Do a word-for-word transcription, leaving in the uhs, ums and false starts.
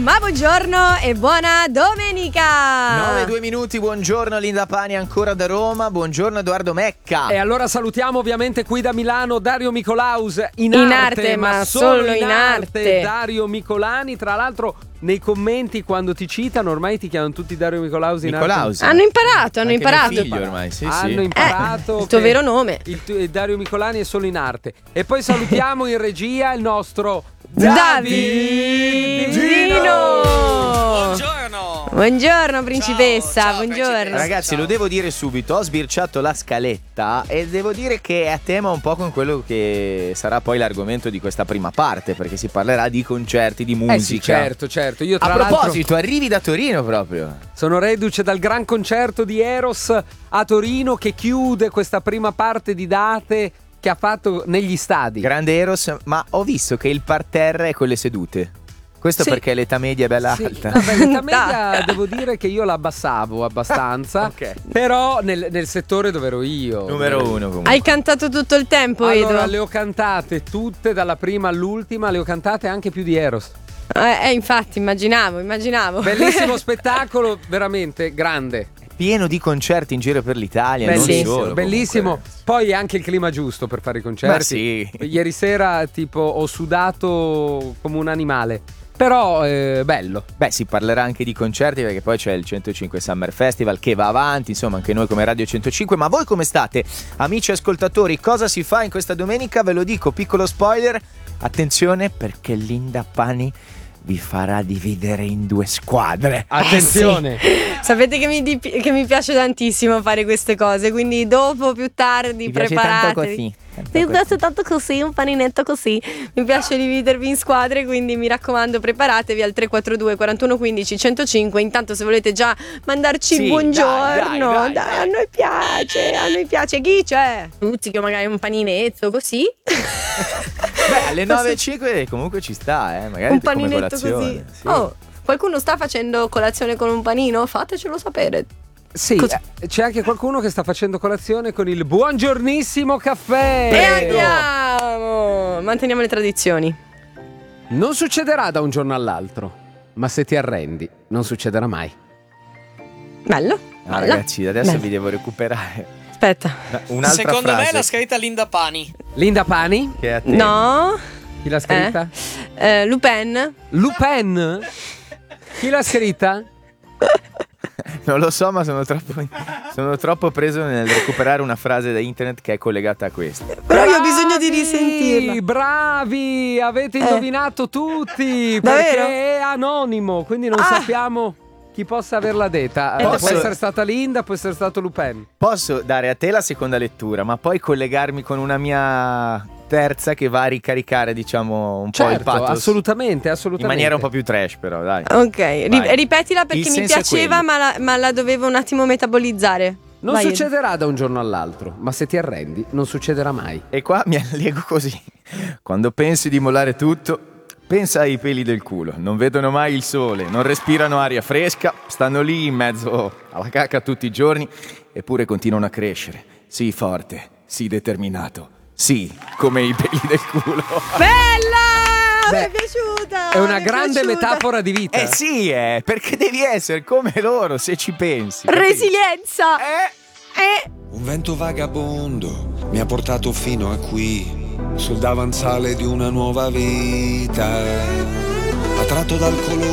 Ma buongiorno e buona domenica. nove e due minuti, buongiorno Linda Pani ancora da Roma, buongiorno Edoardo Mecca. E allora salutiamo ovviamente qui da Milano Dario Micolaus in, in arte, arte, ma ma solo solo in in arte, arte. Dario Micolani, tra l'altro nei commenti quando ti citano ormai ti chiamano tutti Dario Micolaus in Micolaus. arte. Hanno imparato, hanno Anche imparato. mio figlio ormai, sì, Hanno sì. imparato Eh, il tuo che vero nome. il, tu- il Dario Micolani è solo in arte. E poi salutiamo in regia il nostro Davidino. Buongiorno. Buongiorno principessa, Ciao, ciao, buongiorno. principessa. Ragazzi, Ciao. lo devo dire subito, ho sbirciato la scaletta e devo dire che è a tema un po' con quello che sarà poi l'argomento di questa prima parte, perché si parlerà di concerti, di musica. Eh sì, certo, certo. Io tra A l'altro proposito, arrivi da Torino proprio. sono reduce dal gran concerto di Eros a Torino che chiude questa prima parte di date che ha fatto negli stadi. Grande Eros, ma ho visto che il parterre è con le sedute. Questo Sì. perché l'età media è bella Sì, alta. vabbè, l'età media devo dire che io la abbassavo abbastanza. Ok. Però nel, nel settore dove ero io. Numero uno comunque. Hai cantato tutto il tempo, Allora, Edo. le ho cantate tutte dalla prima all'ultima, le ho cantate anche più di Eros. Eh, eh, infatti, immaginavo, immaginavo. Bellissimo spettacolo, veramente grande. Pieno di concerti in giro per l'Italia, non Bellissimo, solo. bellissimo. comunque. Poi è anche il clima giusto per fare i concerti. Ma sì. Ieri sera tipo ho sudato come un animale. Però eh, bello. Beh, si parlerà anche di concerti perché poi c'è il centocinque Summer Festival che va avanti, insomma anche noi come Radio centocinque. Ma voi come state, amici ascoltatori? Cosa si fa in questa domenica? Ve lo dico, piccolo spoiler, attenzione perché Linda Pani vi farà dividere in due squadre. Attenzione. Sapete che mi, di- che mi piace tantissimo fare queste cose, quindi dopo, più tardi, Mi piace preparatevi. tanto così. tanto Mi così. piace tanto così, un paninetto così. Mi piace dividervi in squadre, quindi mi raccomando, preparatevi al tre quattro due quarantuno quindici centocinque. Intanto se volete già mandarci Sì, il buongiorno, dai, dai, dai, a noi piace, a noi piace. Chi c'è? Tutti che magari un paninetto così. Beh, alle nove e cinque comunque ci sta, eh, magari Un come paninetto così. colazione. Sì. Oh, qualcuno sta facendo colazione con un panino? Fatecelo sapere. Sì, Cosa- eh, c'è anche qualcuno che sta facendo colazione con il buongiornissimo caffè. E andiamo! Manteniamo le tradizioni. Non succederà da un giorno all'altro, ma se ti arrendi, non succederà mai. Bello. Ah, bella. ragazzi, adesso Bello. vi devo recuperare Aspetta. un'altra Secondo frase me l'ha scritta Linda Pani. Linda Pani? che è a te. No. Chi l'ha scritta? Eh, eh, Lupin. Lupin? Chi l'ha scritta? Non lo so, ma sono troppo, sono troppo preso nel recuperare una frase da internet che è collegata a questa. Però io ho bisogno di Bravi, risentirla. Bravi, avete Eh. indovinato tutti. Davvero? Perché è anonimo, quindi non Ah. sappiamo chi possa averla detta. Eh, può posso- essere stata Linda, può essere stato Lupin. Posso dare a te la seconda lettura, ma poi collegarmi con una mia terza che va a ricaricare, diciamo, un po' il Certo, pathos. assolutamente, In assolutamente. maniera un po' più trash, però, dai. Ok, ri- Vai. ripetila perché Il mi senso è piaceva, quello. ma la, ma la dovevo un attimo metabolizzare. Non Vai, succederà da un giorno all'altro, ma se ti arrendi, non succederà mai. E qua mi allego così. Quando pensi di mollare tutto, pensa ai peli del culo. Non vedono mai il sole, non respirano aria fresca, stanno lì in mezzo alla cacca tutti i giorni, eppure continuano a crescere. Sii forte, sii determinato, sì, come i peli del culo. Bella! mi Beh, è piaciuta! È una mi è grande piaciuta. metafora di vita. Eh sì, eh, perché devi essere come loro se ci pensi. capito? Resilienza! Eh? Eh. Un vento vagabondo mi ha portato fino a qui, sul davanzale di una nuova vita, attratto dal colore